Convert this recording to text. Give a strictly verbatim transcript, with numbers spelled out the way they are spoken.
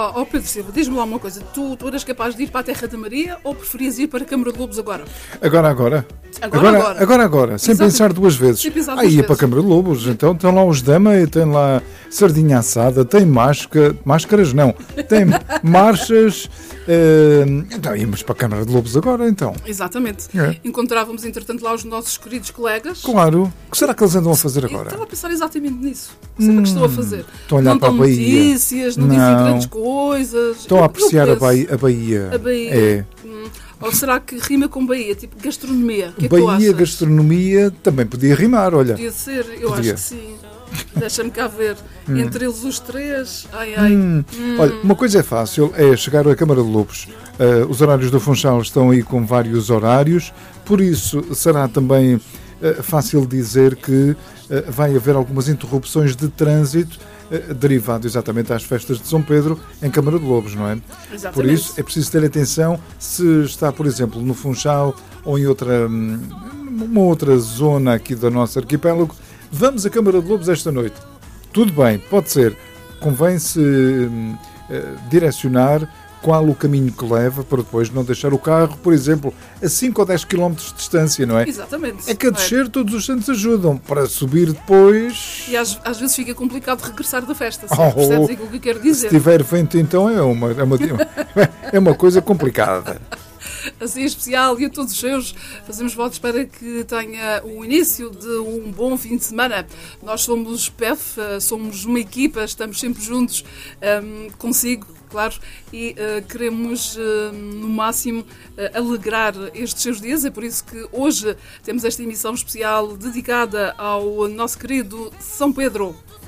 Oh, oh Pedro Silva, diz-me lá uma coisa. Tu, tu eras capaz de ir para a Terra da Maria ou preferias ir para a Câmara de Lobos agora? Agora, agora. Agora, agora. Agora, agora, agora. Sem Exato. pensar duas vezes. Sem pensar Aí duas ia para a vezes. Câmara de Lobos. Então tem lá os dama, tem lá sardinha assada, tem máscara, máscaras não. Tem marchas. eh, Então íamos para a Câmara de Lobos agora, então. Exatamente. É. Encontrávamos, entretanto, lá os nossos queridos colegas. Claro. O que será que eles andam a fazer Eu agora? estava a pensar exatamente nisso. Sempre que estou a fazer. Estão a olhar Não para a dão Bahia. notícias, não, dizem Não. grandes coisas. Estão a Eu- eu apreciar a penso, Bahia. A Bahia. A Bahia. É. Hum, Ou será que rima com Bahia? Tipo gastronomia. O que é que tu Bahia, achas? gastronomia, também podia rimar, olha. Podia ser, eu Podia. acho que sim. Deixa-me cá ver. Entre eles os três. Ai, ai. Hum. Olha, uma coisa é fácil, é chegar à Câmara de Lobos. Uh, os horários do Funchal estão aí com vários horários, por isso será também uh, fácil dizer que uh, vai haver algumas interrupções de trânsito uh, derivado exatamente às festas de São Pedro em Câmara de Lobos, não é? Exatamente. Por isso é preciso ter atenção se está, por exemplo, no Funchal ou em outra, hum, uma outra zona aqui do nosso arquipélago. Vamos à Câmara de Lobos esta noite. Tudo bem, pode ser. Convém-se hum, eh, direcionar qual o caminho que leva para depois não deixar o carro, por exemplo, a cinco ou dez quilómetros de distância, não é? Exatamente. É que a não descer todos os santos ajudam. Para subir depois... E às, às vezes fica complicado regressar da festa. Se Oh, percebes aquilo que eu quero Se dizer? tiver vento, então é uma, é uma, é uma coisa complicada. Assim especial e a todos os seus fazemos votos para que tenha o início de um bom fim de semana. Nós somos P E F, eh, somos uma equipa, estamos sempre juntos ehm, consigo, claro, e eh, queremos eh, no máximo eh, alegrar estes seus dias. É por isso que hoje temos esta emissão especial dedicada ao nosso querido São Pedro.